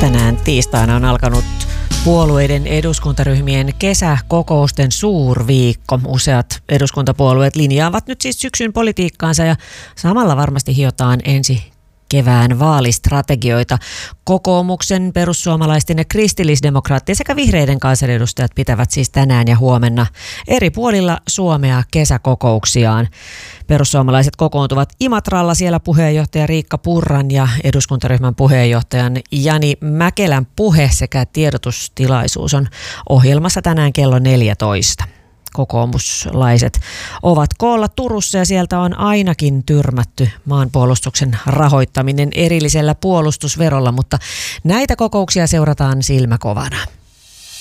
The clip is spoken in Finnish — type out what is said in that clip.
Tänään tiistaina on alkanut puolueiden eduskuntaryhmien kesäkokousten suurviikko. Useat eduskuntapuolueet linjaavat nyt siis syksyn politiikkaansa ja samalla varmasti hiotaan ensi kevään vaalistrategioita. Kokoomuksen, perussuomalaisten ja kristillisdemokraattien sekä vihreiden kansanedustajat pitävät siis tänään ja huomenna eri puolilla Suomea kesäkokouksiaan. Perussuomalaiset kokoontuvat Imatralla, siellä puheenjohtaja Riikka Purran ja eduskuntaryhmän puheenjohtajan Jani Mäkelän puhe sekä tiedotustilaisuus on ohjelmassa tänään kello 14. Kokoomuslaiset ovat koolla Turussa ja sieltä on ainakin tyrmätty maanpuolustuksen rahoittaminen erillisellä puolustusverolla, mutta näitä kokouksia seurataan silmäkovana.